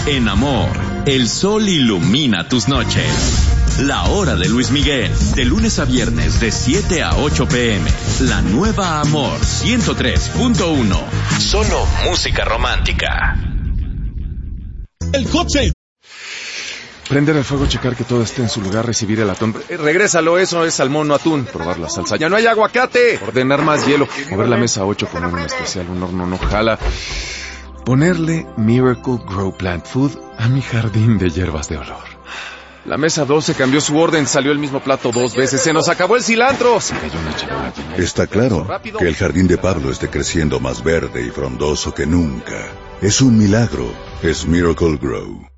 En Amor, el sol ilumina tus noches. La Hora de Luis Miguel, de lunes a viernes de 7 a 8 p.m. La nueva Amor 103.1. Solo música romántica. ¡El coche! Prender el fuego, checar que todo esté en su lugar, recibir el atún. Regrésalo, eso es salmón, no atún. Probar la salsa. ¡Ya no hay aguacate! Ordenar más hielo. Mover la mesa 8, comer un especial, un horno no jala. Ponerle Miracle Grow Plant Food a mi jardín de hierbas de olor. La mesa 12 cambió su orden, salió el mismo plato 2 veces, se nos acabó el cilantro. Se cayó una charola. Está claro que el jardín de Pablo esté creciendo más verde y frondoso que nunca. Es un milagro, es Miracle Grow.